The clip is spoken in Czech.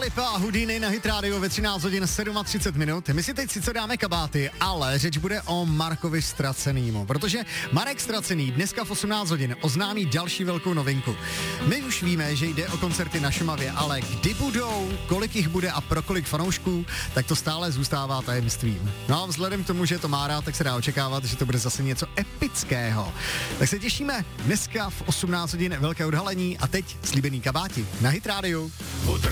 Lipa a Houdini na Hit Radio ve 13 hodin 37 minut. My si teď sice dáme kabáty, ale řeč bude o Markovi Ztracenýmu, protože Marek Ztracený dneska v 18 hodin oznámí další velkou novinku. My už víme, že jde o koncerty na Šumavě, ale kdy budou, kolik jich bude a pro kolik fanoušků, tak to stále zůstává tajemstvím. No a vzhledem k tomu, že to má rád, tak se dá očekávat, že to bude zase něco epického. Tak se těšíme dneska v 18 hodin velké odhalení a teď slíbený kabáti na Hit Radio.